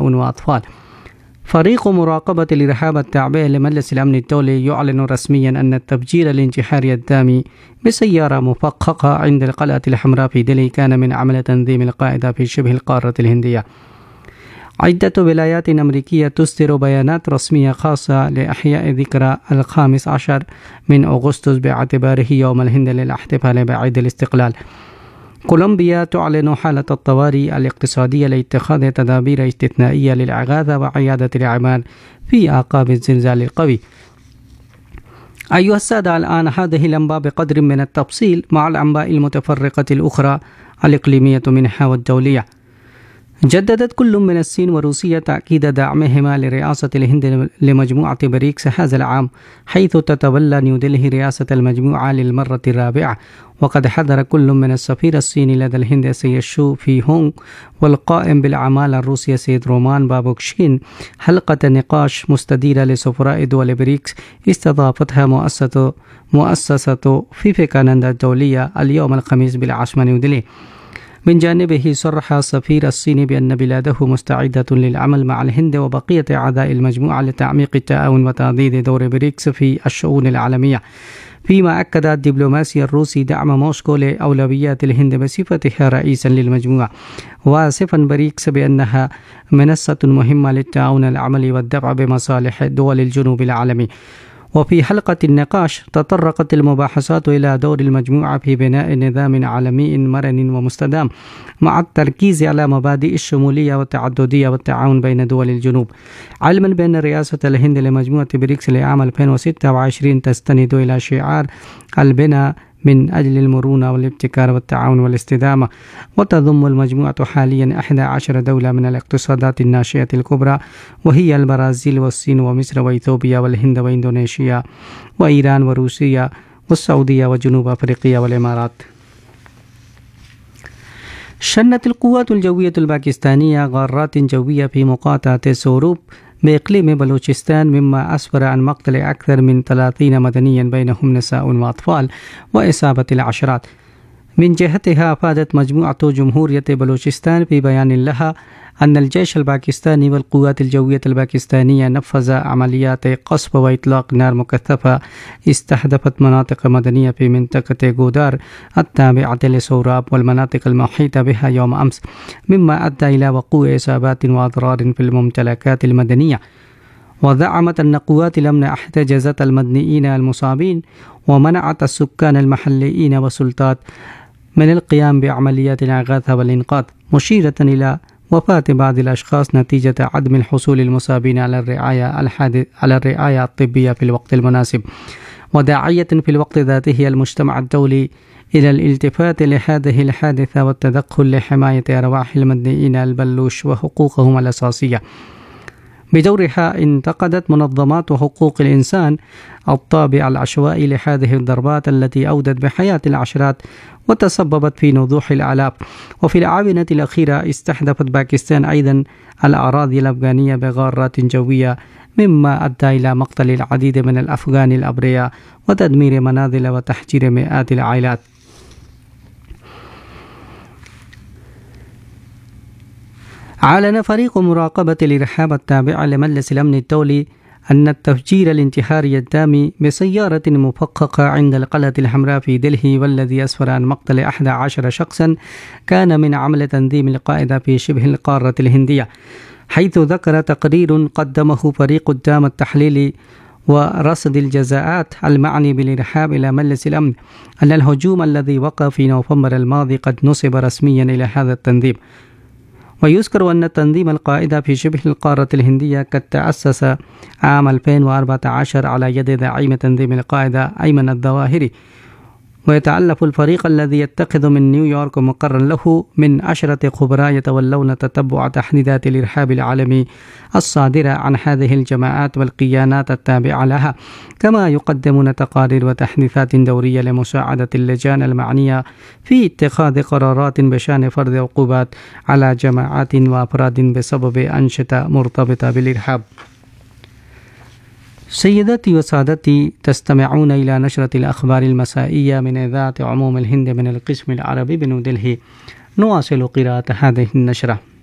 وأطفال. فريق مراقبة الإرهاب التابع لمجلس الأمن الدولي يعلن رسميا أن التفجير الانتحاري الدامي بسيارة مفخخة عند القلعة الحمراء في دلهي كان من عمل تنظيم القاعدة في شبه القارة الهندية. عدة ولايات أمريكية تصدر بيانات رسمية خاصة لإحياء ذكرى 15 من أغسطس باعتباره يوم الهند للاحتفال بعيد الاستقلال. كولومبيا تعلن حالة الطوارئ الاقتصادية لاتخاذ تدابير استثنائية للإغاثة وعيادة الأعمال في أعقاب الزلزال القوي. أيها السادة، الآن هذه الأنباء بقدر من التفصيل مع الأنباء المتفرقة الأخرى الإقليمية منها والدولية. جددت كل من الصين وروسيا تأكيد دعمهما لرئاسة الهند لمجموعة بريكس هذا العام، حيث تتولى نيودلهي رئاسة المجموعة للمرة الرابعة. وقد حضر كل من السفير الصيني لدى الهند سي شو في هونغ والقائم بالأعمال الروسي سيد رومان بابوكشين حلقة نقاش مستديرة لسفراء دول بريكس استضافتها مؤسسة فيفيكانندا الدولية اليوم الخميس بالعاصمة نيودلهي. من جانبه صرح السفير الصيني بأن بلاده مستعدة للعمل مع الهند وبقية أعضاء المجموعة لتعميق التعاون وتعضيد دور بريكس في الشؤون العالمية، فيما أكد الدبلوماسي الروسي دعم موسكو لأولويات الهند بصفتها رئيسا للمجموعة، واصفا بريكس بأنها منصة مهمة للتعاون العملي والدفع بمصالح دول الجنوب العالمي. وفي حلقة النقاش تطرقت المباحثات إلى دور المجموعة في بناء نظام عالمي مرن ومستدام مع التركيز على مبادئ الشمولية والتعددية والتعاون بين دول الجنوب، علما بأن رئاسة الهند لمجموعة بريكس لعام 2026 تستند إلى شعار البناء من أجل المرونة والابتكار والتعاون والاستدامة. وتضم المجموعة حاليا 11 دولة من الاقتصادات الناشئة الكبرى، وهي البرازيل والصين ومصر وإثيوبيا والهند وإندونيسيا وإيران وروسيا والسعودية وجنوب أفريقيا والإمارات. شنت القوات الجوية الباكستانية غارات جوية في مقاطعة سوروب بإقليم بلوچستان، مما أسفر عن مقتل أكثر من 30 مدنيا بينهم نساء وأطفال وإصابة العشرات. من جهتها أفادت مجموعة جمهورية بلوچستان في بيان لها أن الجيش الباكستاني والقوات الجوية الباكستانية نفذ عمليات قصف وإطلاق نار مكثفة استهدفت مناطق مدنية في منطقة غودار التابعة لسوراب والمناطق المحيطة بها يوم أمس، مما أدى إلى وقوع إصابات وأضرار في الممتلكات المدنية. وزعمت أن قوات الأمن احتجزت المدنيين المصابين ومنعت السكان المحليين والسلطات من القيام بعمليات الإغاثة والإنقاذ، مشيرة إلى وفاة بعض الأشخاص نتيجة عدم الحصول المصابين على الرعاية الطبية في الوقت المناسب. وداعية في الوقت ذاته المجتمع الدولي إلى الالتفات لهذه الحادثة والتدخل لحماية أرواح المدنيين البلوش وحقوقهم الأساسية. بدورها انتقدت منظمات حقوق الإنسان الطابع العشوائي لهذه الضربات التي أودت بحياة العشرات وتسببت في نزوح الآلاف. وفي الآونة الأخيرة استهدفت باكستان أيضا الأراضي الأفغانية بغارات جوية، مما أدى إلى مقتل العديد من الأفغان الأبرياء وتدمير منازل وتحجير مئات العائلات. أعلن فريق مراقبة الإرهاب التابع لمجلس الأمن الدولي أن التفجير الانتحاري الدامي بسيارة مفخخة عند القلعة الحمراء في دلهي، والذي أسفر عن مقتل 11 شخصا، كان من عمل تنظيم القاعدة في شبه القارة الهندية، حيث ذكر تقرير قدمه فريق الدعم التحليلي ورصد الجزاءات المعني بالإرهاب إلى مجلس الأمن أن الهجوم الذي وقع في نوفمبر الماضي قد نسب رسميا إلى هذا التنظيم. ويذكر أن تنظيم القاعدة في شبه القارة الهندية قد تأسس عام 2014 على يد زعيم تنظيم القاعدة أيمن الظواهري. ويتألف الفريق الذي يتخذ من نيويورك مقرا له من 10 خبراء يتولون تتبع تحديثات الإرهاب العالمي الصادرة عن هذه الجماعات والكيانات التابعة لها، كما يقدمون تقارير وتحديثات دورية لمساعدة اللجان المعنية في اتخاذ قرارات بشأن فرض عقوبات على جماعات وأفراد بسبب أنشطة مرتبطة بالإرهاب. سيداتي وسادتي، تستمعون إلى نشرة الأخبار المسائية من إذاعة عموم الهند من القسم العربي بنيودلهي. نواصل قراءة هذه النشرة.